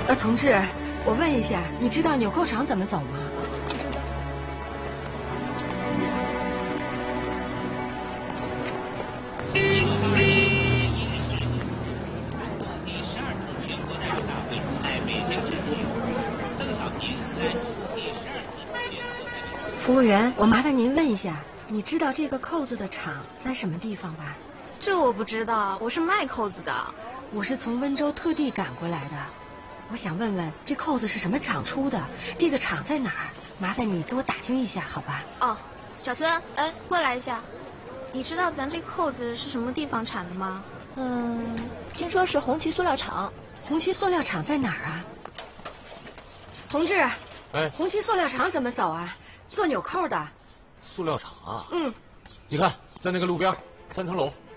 同志，我问一下，你知道纽扣厂怎么走吗？服务员，我麻烦您问一下，你知道这个扣子的厂在什么地方吧？ 这我不知道，我是卖扣子的。 我是从温州特地赶过来的，我想问问这扣子是什么厂出的，这个厂在哪儿？麻烦你给我打听一下，好吧？ 哦，小孙，哎，过来一下，你知道咱这扣子是什么地方产的吗？ 听说是红旗塑料厂。 红旗塑料厂在哪儿啊？同志， 哎， 红旗塑料厂怎么走啊？做纽扣的。 塑料厂啊？ 嗯， 你看，在那个路边，3层楼。